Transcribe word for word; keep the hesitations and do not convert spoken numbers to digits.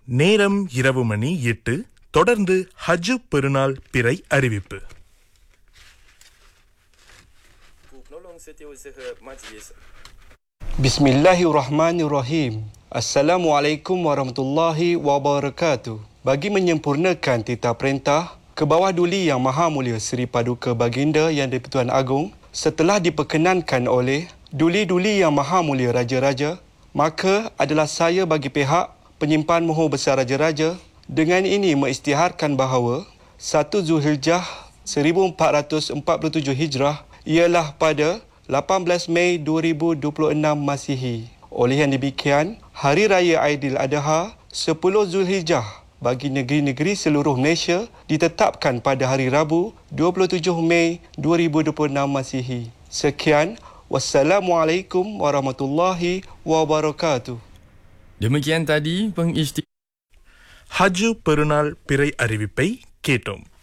நேரம் இரவு மணி எட்டு. தொடர்ந்து ஹஜ் பெருநாள் பிறை அறிவிப்பு. Bismillahirrahmanirrahim. Assalamualaikum warahmatullahi wabarakatuh. Bagi menyempurnakan titah perintah ke bawah Duli Yang Maha Mulia Seri Paduka Baginda Yang di-Pertuan Agong, setelah diperkenankan oleh Duli-Duli Yang Maha Mulia Raja-Raja, maka adalah saya bagi pihak penyimpan mohon besar Raja-Raja dengan ini mengisytiharkan bahawa satu Zulhijjah seribu empat ratus empat puluh tujuh Hijrah ialah pada lapan belas Mei dua ribu dua puluh enam Masihi. Oleh yang demikian, Hari Raya Aidiladha sepuluh Zulhijjah bagi negeri-negeri seluruh Malaysia ditetapkan pada hari Rabu dua puluh tujuh Mei dua ribu dua puluh enam Masihi. Sekian, wassalamualaikum warahmatullahi wabarakatuh. Demikian tadi pengisytiharan ஹஜ் பெருநாள் பிறை அறிவிப்பை கேட்டோம்.